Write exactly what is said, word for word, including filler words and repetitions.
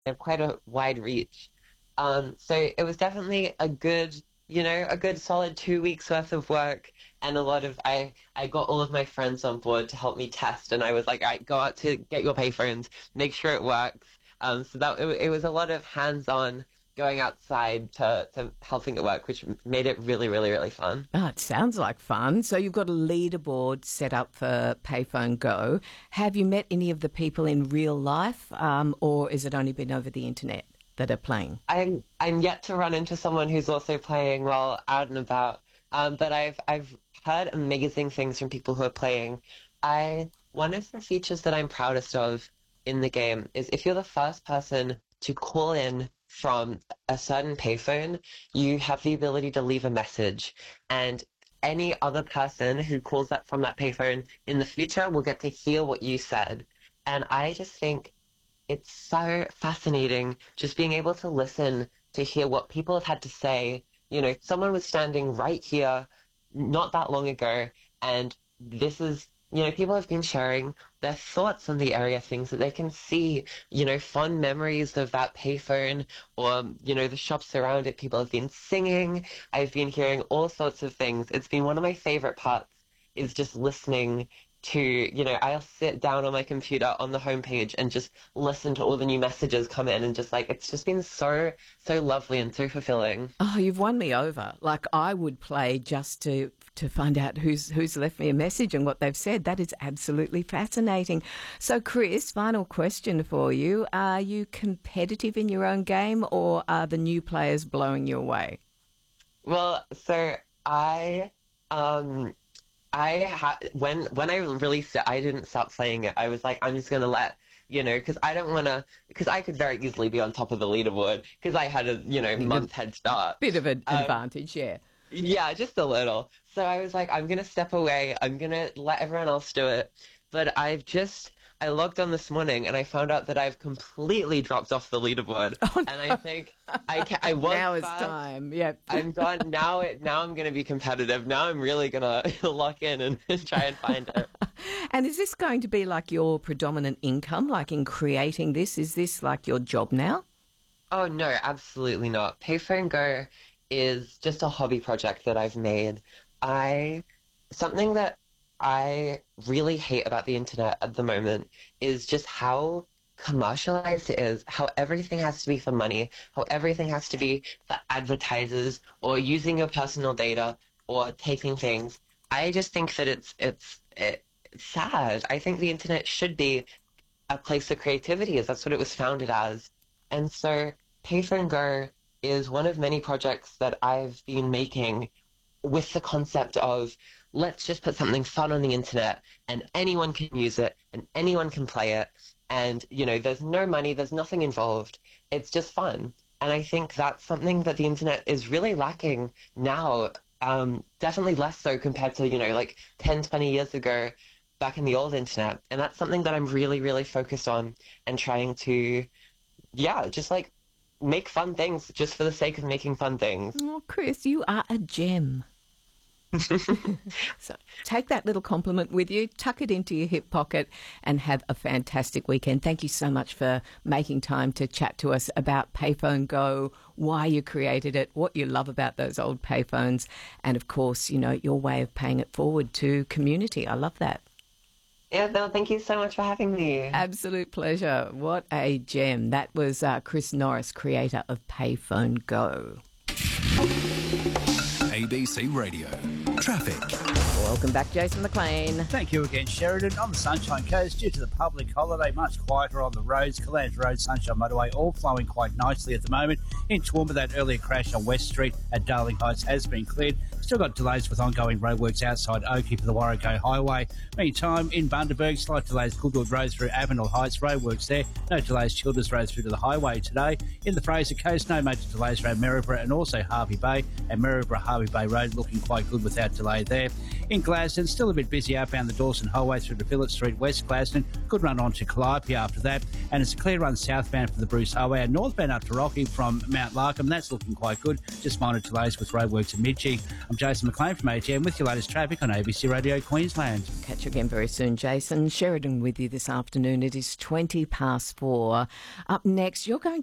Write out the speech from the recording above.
they have quite a wide reach. Um, so it was definitely a good, you know, a good solid two weeks worth of work and a lot of I I got all of my friends on board to help me test, and I was like, all right, go out to get your payphones, make sure it works. Um, so that it, it was a lot of hands-on going outside to to helping it work, which made it really, really, really fun. Oh, it sounds like fun. So you've got a leaderboard set up for Payphone Go. Have you met any of the people in real life, um, or is it only been over the internet that are playing? I'm I'm yet to run into someone who's also playing while out and about. Um, but I've I've heard amazing things from people who are playing. I One of the features that I'm proudest of in the game is if you're the first person to call in from a certain payphone, you have the ability to leave a message, and any other person who calls that from that payphone in the future will get to hear what you said. And I just think it's so fascinating just being able to listen to hear what people have had to say. You know, someone was standing right here not that long ago, and this is, you know, people have been sharing their thoughts on the area, things that they can see, you know, fond memories of that payphone or, you know, the shops around it. People have been singing. I've been hearing all sorts of things. It's been one of my favorite parts is just listening to, you know, I'll sit down on my computer on the homepage and just listen to all the new messages come in, and just like, it's just been so, so lovely and so fulfilling. Oh, you've won me over. Like, I would play just to to find out who's who's left me a message and what they've said. That is absolutely fascinating. So, Chris, final question for you. Are you competitive in your own game, or are the new players blowing you away? Well, so I, um, I ha- when when I released it, I didn't stop playing it. I was like, I'm just gonna let, you know, because I don't want to, because I could very easily be on top of the leaderboard because I had a, you know, month head start. Bit of an Um, advantage, yeah. Yeah, just a little. So I was like, I'm gonna step away. I'm gonna let everyone else do it. But I've just, I logged on this morning and I found out that I've completely dropped off the leaderboard. Oh, no. And I think I can, I was Now it's fast. time, yep. I'm gone now. It now I'm gonna be competitive. Now I'm really gonna lock in and, and try and find it. And is this going to be like your predominant income, like in creating this? Is this like your job now? Oh no, absolutely not. Payphone Go is just a hobby project that I've made. I something that I really hate about the internet at the moment is just how commercialized it is, how everything has to be for money, how everything has to be for advertisers or using your personal data or taking things. I just think that it's it's it, it's sad. I think the internet should be a place of creativity, as that's what it was founded as. And so Payphone Go is one of many projects that I've been making with the concept of let's just put something fun on the internet and anyone can use it and anyone can play it. And, you know, there's no money, there's nothing involved. It's just fun. And I think that's something that the internet is really lacking now. Um, definitely less so compared to, you know, like ten, twenty years ago back in the old internet. And that's something that I'm really, really focused on and trying to, yeah, just like make fun things just for the sake of making fun things. Oh, Chris, you are a gem. So take that little compliment with you, tuck it into your hip pocket, and have a fantastic weekend. Thank you so much for making time to chat to us about Payphone Go, why you created it, what you love about those old payphones, and of course, you know, your way of paying it forward to community. I love that. Yeah, no, thank you so much for having me. Absolute pleasure. What a gem. That was uh, Chris Norris, creator of Payphone Go. A B C Radio. Traffic. Welcome back, Jason McLean. Thank you again, Sheridan. On the Sunshine Coast, due to the public holiday, much quieter on the roads. Calands Road, Sunshine Motorway, all flowing quite nicely at the moment. In Toowoomba, that earlier crash on West Street at Darling Heights has been cleared. Still got delays with ongoing roadworks outside Oakey for the Warrego Highway. Meantime, in Bundaberg, slight delays Goodwood Road through Avenel Heights, roadworks there. No delays Childers Road through to the highway today. In the Fraser Coast, no major delays around Maryborough and also Harvey Bay, and Maryborough Harvey Bay Road looking quite good without delay there. In Glaston, still a bit busy outbound the Dawson Highway through to Phillip Street, West Glaston. Good run on to Calliope after that. And it's a clear run southbound for the Bruce Highway and northbound up to Rocky from Mount Larkham. That's looking quite good. Just minor delays with roadworks at Midgey. I'm Jason McLean from A T M with your latest traffic on A B C Radio Queensland. Catch you again very soon, Jason. Sheridan with you this afternoon. It is twenty past four. Up next, you're going